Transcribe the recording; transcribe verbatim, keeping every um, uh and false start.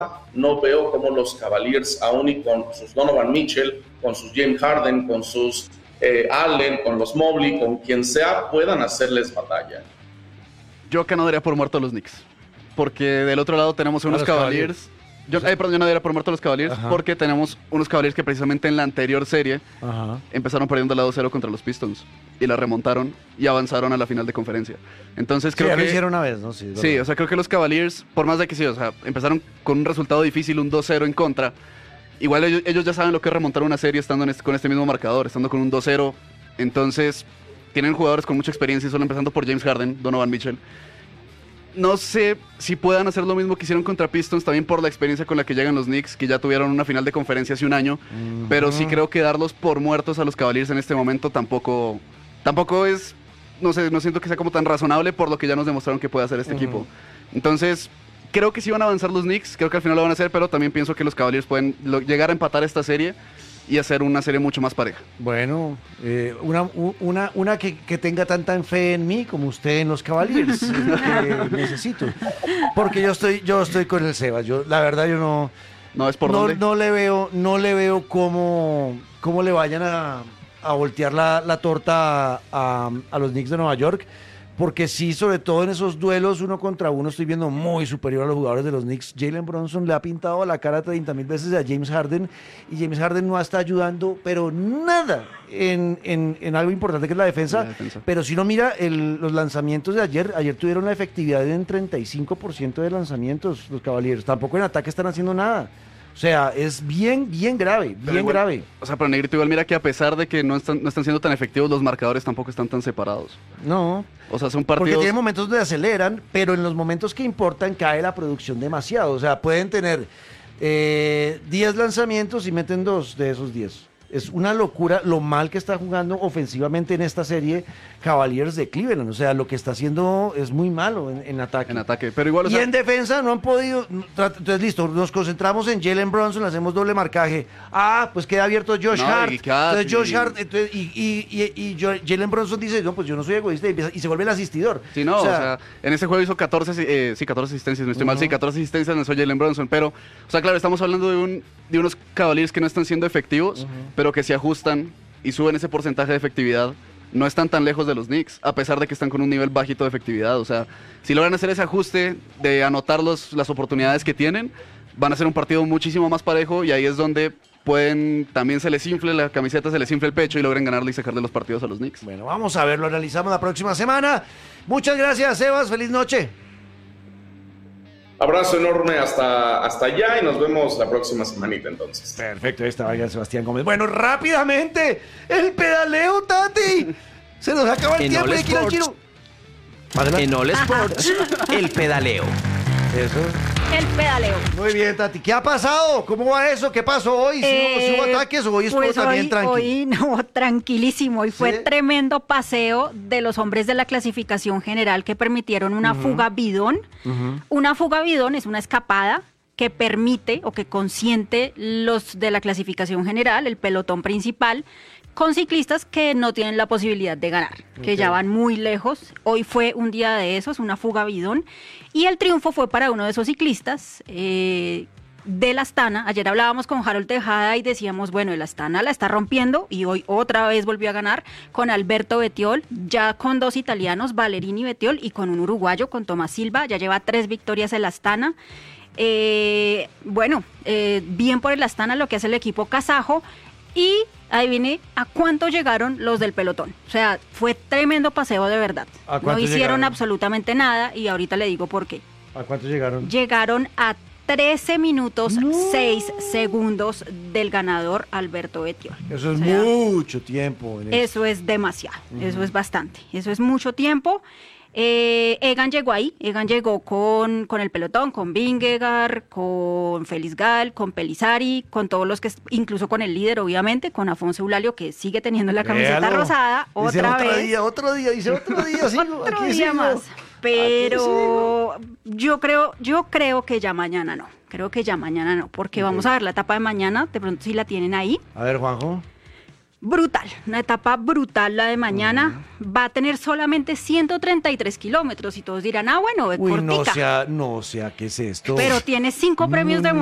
no veo cómo los Cavaliers, aún y con sus Donovan Mitchell, con sus James Harden, con sus eh, Allen, con los Mobley, con quien sea, puedan hacerles batalla. Yo que no daría por muerto a los Knicks, porque del otro lado tenemos unos Cavaliers... Cavaliers. Yo, eh, perdón, yo no daría por muerto a los Cavaliers, Ajá. porque tenemos unos Cavaliers que precisamente en la anterior serie Ajá. empezaron perdiendo la dos cero contra los Pistons y la remontaron y avanzaron a la final de conferencia. Entonces creo sí, ya que... lo hicieron una vez, ¿no? Sí, sí, o sea, creo que los Cavaliers, por más de que sí, o sea, empezaron con un resultado difícil, un dos cero en contra, igual ellos, ellos ya saben lo que es remontar una serie estando en este, con este mismo marcador, estando con un dos cero. Entonces, tienen jugadores con mucha experiencia, solo empezando por James Harden, Donovan Mitchell. No sé si puedan hacer lo mismo que hicieron contra Pistons, también por la experiencia con la que llegan los Knicks, que ya tuvieron una final de conferencia hace un año, uh-huh. pero sí creo que darlos por muertos a los Cavaliers en este momento tampoco, tampoco es, no sé, no siento que sea como tan razonable por lo que ya nos demostraron que puede hacer este uh-huh. equipo. Entonces, creo que sí van a avanzar los Knicks, creo que al final lo van a hacer, pero también pienso que los Cavaliers pueden lo, llegar a empatar esta serie y hacer una serie mucho más pareja. Bueno, eh, una, una, una que, que tenga tanta fe en mí como usted en los Cavaliers, es lo que necesito. Porque yo estoy, yo estoy con el Sebas. Yo, la verdad, yo no, no es por no, dónde. no le veo, no le veo cómo, cómo le vayan a, a voltear la, la torta a, a los Knicks de Nueva York. Porque sí, sobre todo en esos duelos uno contra uno, estoy viendo muy superior a los jugadores de los Knicks. Jalen Brunson le ha pintado la cara treinta mil veces a James Harden y James Harden no está ayudando, pero nada en, en, en algo importante que es la defensa. La defensa. Pero si uno mira el, los lanzamientos de ayer, ayer tuvieron la efectividad en treinta y cinco por ciento de lanzamientos los Cavaliers. Tampoco en ataque están haciendo nada. O sea, es bien, bien grave, bien igual, grave. O sea, pero Negrito, igual mira que a pesar de que no están, no están siendo tan efectivos, los marcadores tampoco están tan separados. No. O sea, son partidos... Porque tienen momentos donde aceleran, pero en los momentos que importan cae la producción demasiado. O sea, pueden tener eh, diez lanzamientos y meten dos de esos diez. Es una locura lo mal que está jugando ofensivamente en esta serie Cavaliers de Cleveland. O sea, lo que está haciendo es muy malo en, en ataque. En ataque, pero igual... O y sea... en defensa no han podido... Entonces, listo, nos concentramos en Jalen Brunson, le hacemos doble marcaje. Ah, pues queda abierto Josh no, Hart. Y entonces Josh Hart... Entonces, y, y, y, y Jalen Brunson dice, no, pues yo no soy egoísta, y, empieza, y se vuelve el asistidor. Sí, no, o sea, o sea en ese juego hizo catorce, eh, sí, catorce asistencias, no estoy uh-huh. mal, sí, catorce asistencias, no soy Jalen Brunson, pero, o sea, claro, estamos hablando de un... de unos Cavaliers que no están siendo efectivos, uh-huh. pero que se ajustan y suben ese porcentaje de efectividad. No están tan lejos de los Knicks, a pesar de que están con un nivel bajito de efectividad. O sea, si logran hacer ese ajuste de anotar los, las oportunidades que tienen, van a ser un partido muchísimo más parejo y ahí es donde pueden, también se les infle la camiseta, se les infle el pecho y logren ganarle y sacarle los partidos a los Knicks. Bueno, vamos a ver, lo analizamos la próxima semana. Muchas gracias, Sebas, feliz noche. Abrazo enorme hasta, hasta allá y nos vemos la próxima semanita entonces. Perfecto, ahí estaba ya Sebastián Gómez. Bueno, rápidamente, el pedaleo, Tati. Se nos acaba el en tiempo All de Kira Chiro. En All Sports, el pedaleo. Eso. El pedaleo. Muy bien, Tati. ¿Qué ha pasado? ¿Cómo va eso? ¿Qué pasó hoy? ¿Si eh, hubo ataques o hoy estuvo pues también hoy, tranquilo? Hoy no, tranquilísimo. Y fue ¿Sí? tremendo paseo de los hombres de la clasificación general que permitieron una uh-huh. fuga bidón. Uh-huh. Una fuga bidón es una escapada que permite o que consiente los de la clasificación general, el pelotón principal, con ciclistas que no tienen la posibilidad de ganar, okay. que ya van muy lejos. Hoy fue un día de esos, una fuga bidón, y el triunfo fue para uno de esos ciclistas, eh, del Astana. Ayer hablábamos con Harold Tejada y decíamos, bueno, el Astana la está rompiendo, y hoy otra vez volvió a ganar con Alberto Bettiol, ya con dos italianos, Ballerini y Bettiol, y con un uruguayo, con Tomás Silva. Ya lleva tres victorias el Astana. Eh, bueno, eh, bien por el Astana lo que hace el equipo kazajo. Y ahí viene a cuánto llegaron los del pelotón. O sea, fue tremendo paseo de verdad. No hicieron llegaron? absolutamente nada y ahorita le digo por qué. ¿A cuánto llegaron? Llegaron a trece minutos no. seis segundos del ganador Alberto Bettiol. Eso es o sea, mucho tiempo. En eso es demasiado, uh-huh. eso es bastante, eso es mucho tiempo. Eh, Egan llegó ahí, Egan llegó con, con el pelotón, con Vingegaard, con Félix Gal, con Pelizari, con todos los que, incluso con el líder, obviamente, con Afonso Eulalio, que sigue teniendo la camiseta Véalo. rosada, dice otra otro vez. Día, otro día, dice otro día, sigo, otro aquí día sigo. más. Pero yo creo, yo creo que ya mañana no, creo que ya mañana no, porque okay. vamos a ver la etapa de mañana, de pronto si la tienen ahí. A ver, Juanjo. Brutal, una etapa brutal la de mañana. Uh-huh. Va a tener solamente ciento treinta y tres kilómetros y todos dirán, ah, bueno, es Uy, cortica. no sea, no sea, ¿qué es esto? Pero tiene cinco premios de